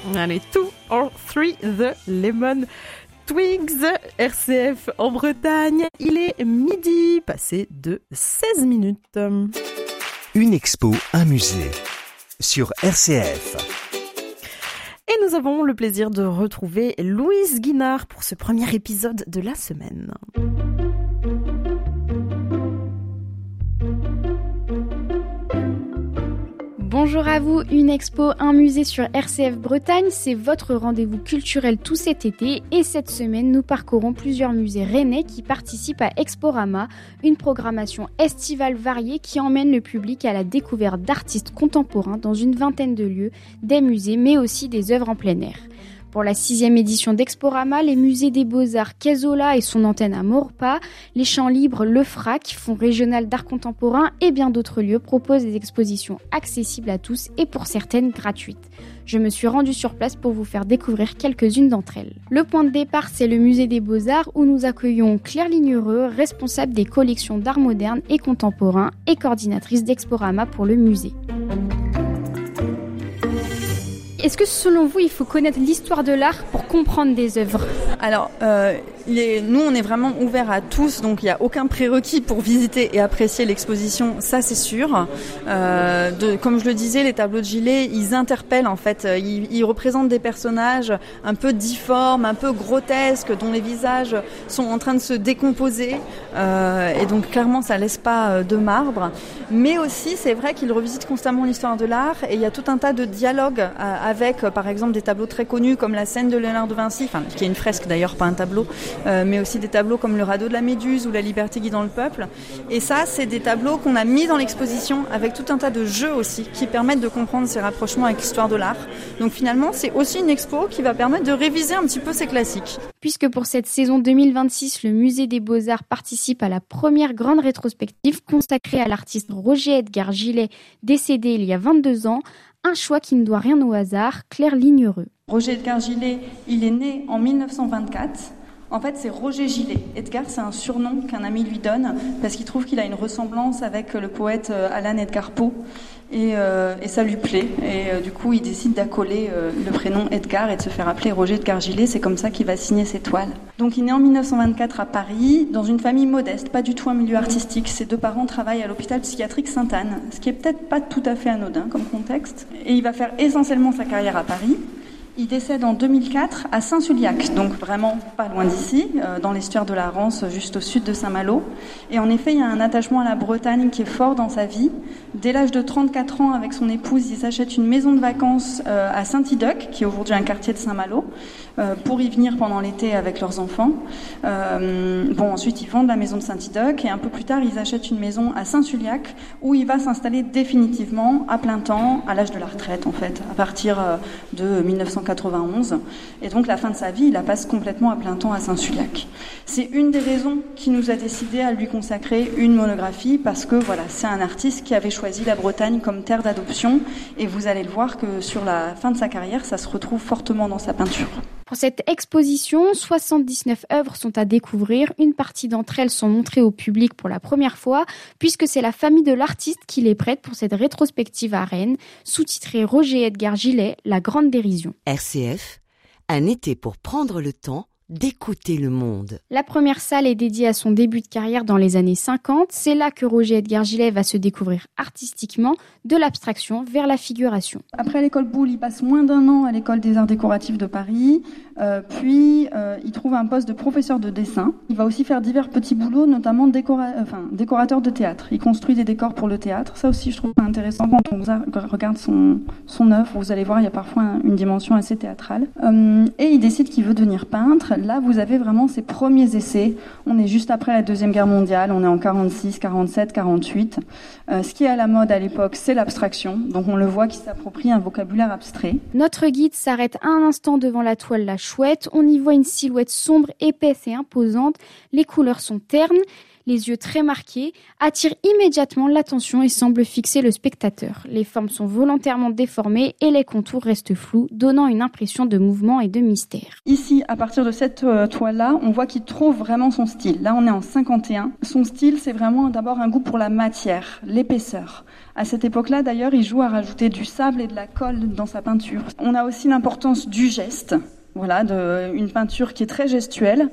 Allez, 2 or 3 The Lemon Twigs, RCF en Bretagne. Il est midi, passé de 16 minutes. Une expo, un musée, sur RCF. Et nous avons le plaisir de retrouver Louise Guinard pour ce premier épisode de la semaine. Bonjour à vous, une expo, un musée sur RCF Bretagne, c'est votre rendez-vous culturel tout cet été et cette semaine nous parcourons plusieurs musées rennais qui participent à Exporama, une programmation estivale variée qui emmène le public à la découverte d'artistes contemporains dans une vingtaine de lieux, des musées mais aussi des œuvres en plein air. Pour la 6e édition d'Exporama, les musées des Beaux-Arts Cazzola et son antenne à Maurepas, les Champs Libres Le Frac, Fonds régional d'art contemporain et bien d'autres lieux proposent des expositions accessibles à tous et pour certaines gratuites. Je me suis rendue sur place pour vous faire découvrir quelques-unes d'entre elles. Le point de départ, c'est le musée des Beaux-Arts où nous accueillons Claire Lignereux, responsable des collections d'art moderne et contemporain et coordinatrice d'Exporama pour le musée. Est-ce que selon vous, il faut connaître l'histoire de l'art pour comprendre des œuvres ? Alors, nous, on est vraiment ouverts à tous, donc il n'y a aucun prérequis pour visiter et apprécier l'exposition, ça c'est sûr. Comme je le disais, les tableaux de Gillet, ils interpellent en fait, ils représentent des personnages un peu difformes, un peu grotesques, dont les visages sont en train de se décomposer, et donc clairement ça laisse pas de marbre. Mais aussi, c'est vrai qu'ils revisitent constamment l'histoire de l'art, et il y a tout un tas de dialogues avec, par exemple, des tableaux très connus comme la scène de Léonard de Vinci, qui est une fresque d'ailleurs, pas un tableau, mais aussi des tableaux comme le radeau de la Méduse ou la Liberté guidant le peuple. Et ça, c'est des tableaux qu'on a mis dans l'exposition avec tout un tas de jeux aussi qui permettent de comprendre ces rapprochements avec l'histoire de l'art. Donc finalement, c'est aussi une expo qui va permettre de réviser un petit peu ces classiques. Puisque pour cette saison 2026, le Musée des Beaux-Arts participe à la première grande rétrospective consacrée à l'artiste Roger Edgar Gillet, décédé il y a 22 ans, un choix qui ne doit rien au hasard, Claire Lignereux. Roger Edgar Gillet, il est né en 1924. En fait, c'est Roger Gillet. Edgar, c'est un surnom qu'un ami lui donne parce qu'il trouve qu'il a une ressemblance avec le poète Alan Edgar Poe et ça lui plaît. Et du coup, il décide d'accoler le prénom Edgar et de se faire appeler Roger Edgar Gillet. C'est comme ça qu'il va signer ses toiles. Donc, il est né en 1924 à Paris, dans une famille modeste, pas du tout un milieu artistique. Ses deux parents travaillent à l'hôpital psychiatrique Sainte-Anne, ce qui est peut-être pas tout à fait anodin comme contexte. Et il va faire essentiellement sa carrière à Paris. Il décède en 2004 à Saint-Sulliac, donc vraiment pas loin d'ici, dans l'estuaire de la Rance, juste au sud de Saint-Malo. Et en effet, il y a un attachement à la Bretagne qui est fort dans sa vie. Dès l'âge de 34 ans, avec son épouse, il s'achète une maison de vacances à Saint-Idoc, qui est aujourd'hui un quartier de Saint-Malo, pour y venir pendant l'été avec leurs enfants. Ensuite, ils vendent la maison de Saint-Idoc et un peu plus tard, ils achètent une maison à Saint-Sulliac où il va s'installer définitivement à plein temps, à l'âge de la retraite en fait, à partir de 1991. Et donc, la fin de sa vie, il la passe complètement à plein temps à Saint-Sulliac. C'est une des raisons qui nous a décidé à lui consacrer une monographie parce que voilà, c'est un artiste qui avait choisi la Bretagne comme terre d'adoption et vous allez le voir que sur la fin de sa carrière, ça se retrouve fortement dans sa peinture. Pour cette exposition, 79 œuvres sont à découvrir. Une partie d'entre elles sont montrées au public pour la première fois, puisque c'est la famille de l'artiste qui les prête pour cette rétrospective à Rennes, sous-titrée Roger Edgar Gillet, La Grande Dérision. RCF, un été pour prendre le temps d'écouter le monde. La première salle est dédiée à son début de carrière dans les années 50. C'est là que Roger Edgar Gillet va se découvrir artistiquement, de l'abstraction vers la figuration. Après l'école Boulle, il passe moins d'un an à l'école des arts décoratifs de Paris. Puis, il trouve un poste de professeur de dessin. Il va aussi faire divers petits boulots, notamment décorateur de théâtre. Il construit des décors pour le théâtre. Ça aussi, je trouve ça intéressant. Quand on regarde son œuvre, vous allez voir, il y a parfois une dimension assez théâtrale. Et il décide qu'il veut devenir peintre. Là, vous avez vraiment ses premiers essais. On est juste après la Deuxième Guerre mondiale. On est en 46, 47, 48. Ce qui est à la mode à l'époque, c'est l'abstraction. Donc, on le voit qui s'approprie un vocabulaire abstrait. Notre guide s'arrête un instant devant la toile La Chouette. On y voit une silhouette sombre, épaisse et imposante. Les couleurs sont ternes. Les yeux très marqués attirent immédiatement l'attention et semblent fixer le spectateur. Les formes sont volontairement déformées et les contours restent flous, donnant une impression de mouvement et de mystère. Ici, à partir de cette toile-là, on voit qu'il trouve vraiment son style. Là, on est en 51. Son style, c'est vraiment d'abord un goût pour la matière, l'épaisseur. À cette époque-là, d'ailleurs, il joue à rajouter du sable et de la colle dans sa peinture. On a aussi l'importance du geste, voilà, une peinture qui est très gestuelle.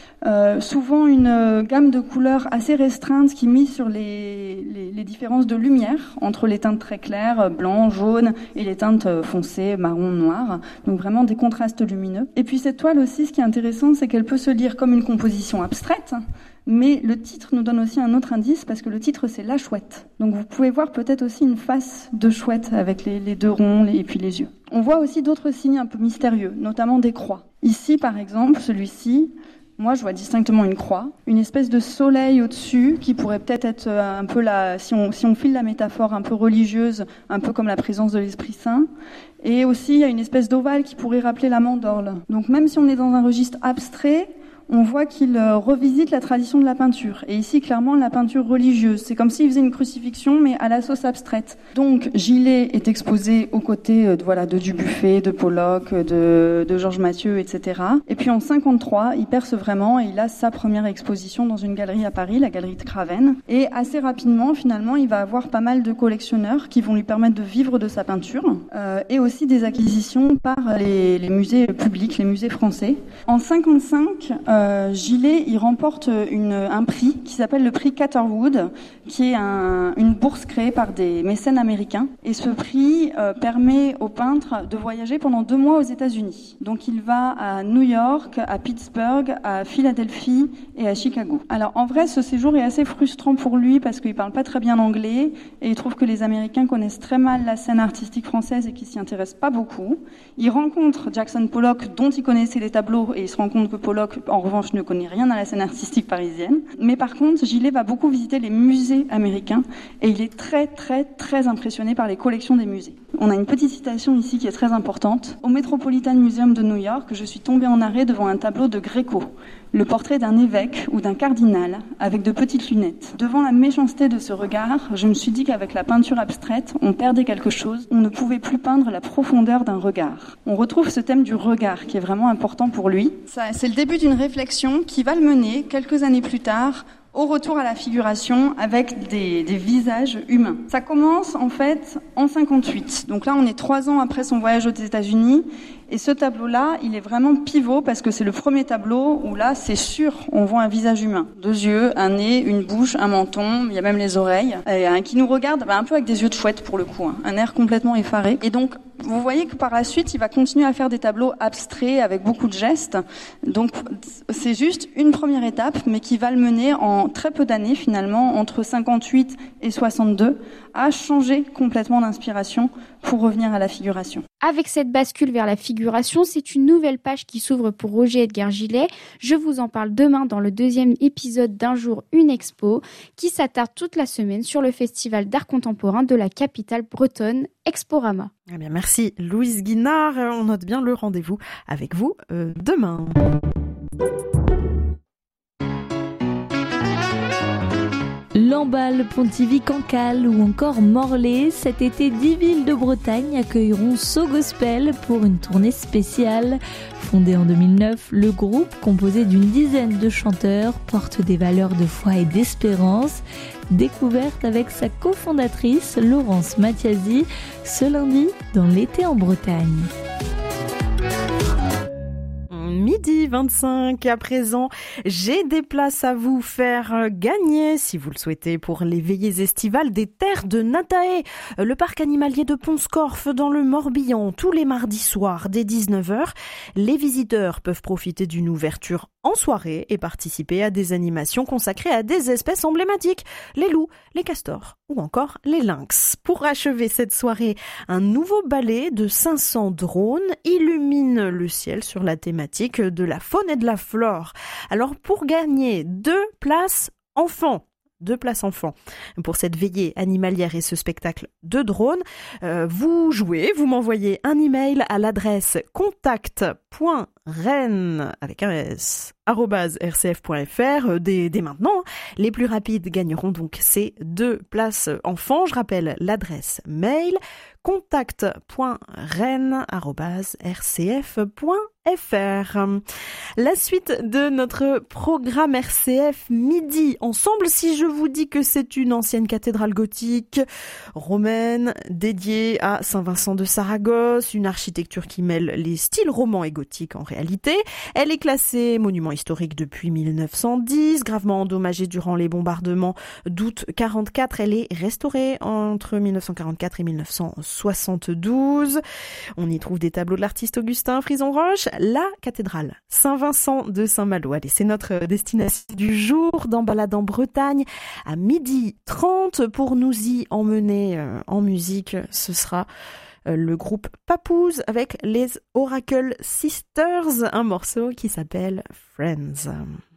Souvent une gamme de couleurs assez restreinte qui mise sur les différences de lumière entre les teintes très claires, blanc, jaune, et les teintes foncées, marron, noir. Donc vraiment des contrastes lumineux. Et puis cette toile aussi, ce qui est intéressant, c'est qu'elle peut se lire comme une composition abstraite, mais le titre nous donne aussi un autre indice parce que le titre c'est La Chouette. Donc vous pouvez voir peut-être aussi une face de chouette avec les deux ronds et puis les yeux. On voit aussi d'autres signes un peu mystérieux, notamment des croix. Ici par exemple, celui-ci, moi je vois distinctement une croix, une espèce de soleil au-dessus qui pourrait peut-être être un peu si on file la métaphore un peu religieuse, un peu comme la présence de l'Esprit Saint. Et aussi il y a une espèce d'ovale qui pourrait rappeler la mandorle. Donc même si on est dans un registre abstrait, on voit qu'il revisite la tradition de la peinture. Et ici, clairement, la peinture religieuse. C'est comme s'il faisait une crucifixion, mais à la sauce abstraite. Donc, Gillet est exposé aux côtés de Dubuffet, de Pollock, de Georges Mathieu, etc. Et puis en 53, il perce vraiment et il a sa première exposition dans une galerie à Paris, la galerie de Cravenne. Et assez rapidement, finalement, il va avoir pas mal de collectionneurs qui vont lui permettre de vivre de sa peinture et aussi des acquisitions par les musées publics, les musées français. En 55, Gillet, il remporte un prix qui s'appelle le prix Catherwood, qui est une bourse créée par des mécènes américains. Et ce prix permet aux peintres de voyager pendant 2 mois aux États-Unis. Donc il va à New York, à Pittsburgh, à Philadelphie et à Chicago. Alors en vrai, ce séjour est assez frustrant pour lui parce qu'il parle pas très bien anglais et il trouve que les Américains connaissent très mal la scène artistique française et qu'ils s'y intéressent pas beaucoup. Il rencontre Jackson Pollock, dont il connaissait les tableaux, et il se rend compte que Pollock, en revanche, ne connaît rien à la scène artistique parisienne. Mais par contre, Gillet va beaucoup visiter les musées américains et il est très, très, très impressionné par les collections des musées. On a une petite citation ici qui est très importante. Au Metropolitan Museum de New York, je suis tombée en arrêt devant un tableau de Gréco, le portrait d'un évêque ou d'un cardinal avec de petites lunettes. Devant la méchanceté de ce regard, je me suis dit qu'avec la peinture abstraite, on perdait quelque chose. On ne pouvait plus peindre la profondeur d'un regard. On retrouve ce thème du regard qui est vraiment important pour lui. C'est le début d'une réflexion qui va le mener quelques années plus tard au retour à la figuration avec des visages humains. Ça commence en fait en 58. Donc là, on est 3 ans après son voyage aux États-Unis. Et ce tableau-là, il est vraiment pivot parce que c'est le premier tableau où là, c'est sûr, on voit un visage humain. 2 yeux, un nez, une bouche, un menton, il y a même les oreilles. Et qui nous regarde un peu avec des yeux de chouette pour le coup, un air complètement effaré. Et donc, vous voyez que par la suite, il va continuer à faire des tableaux abstraits avec beaucoup de gestes. Donc, c'est juste une première étape, mais qui va le mener en très peu d'années finalement, entre 58 et 62, à changer complètement d'inspiration pour revenir à la figuration. Avec cette bascule vers la figuration, c'est une nouvelle page qui s'ouvre pour Roger Edgar Gillet. Je vous en parle demain dans le 2e épisode d'Un jour, une expo, qui s'attarde toute la semaine sur le festival d'art contemporain de la capitale bretonne, Exporama. Eh bien, merci Louise Guinard. On note bien le rendez-vous avec vous demain. Lamballe, Pontivy, Cancale ou encore Morlaix, cet été 10 villes de Bretagne accueilleront So Gospel pour une tournée spéciale. Fondé en 2009, le groupe, composé d'une dizaine de chanteurs, porte des valeurs de foi et d'espérance. Découverte avec sa cofondatrice Laurence Mathiasi ce lundi dans l'été en Bretagne. Midi 25 à présent, j'ai des places à vous faire gagner, si vous le souhaitez, pour les veillées estivales des terres de Natae, le parc animalier de Pont-Scorff dans le Morbihan, tous les mardis soirs dès 19h. Les visiteurs peuvent profiter d'une ouverture en soirée et participer à des animations consacrées à des espèces emblématiques, les loups, les castors ou encore les lynx. Pour achever cette soirée, un nouveau balai de 500 drones illumine le ciel sur la thématique de la faune et de la flore. Alors pour gagner 2 places enfants, 2 places enfants pour cette veillée animalière et ce spectacle de drone. Vous jouez, vous m'envoyez un email à l'adresse contact.reine avec un s @rcf.fr dès maintenant. Les plus rapides gagneront donc ces 2 places enfants. Je rappelle l'adresse mail contact.reine@rcf.fr. La suite de notre programme RCF Midi Ensemble, si je vous dis que c'est une ancienne cathédrale gothique romaine dédiée à Saint-Vincent de Saragosse, une architecture qui mêle les styles romans et gothiques en réalité. Elle est classée monument historique depuis 1910, gravement endommagée durant les bombardements d'août 44. Elle est restaurée entre 1944 et 1972. On y trouve des tableaux de l'artiste Augustin Frison-Roche. La cathédrale Saint-Vincent de Saint-Malo. Allez, c'est notre destination du jour dans Balade en Bretagne à 12h30. Pour nous y emmener en musique, ce sera le groupe Papouze avec les Oracle Sisters, un morceau qui s'appelle Friends.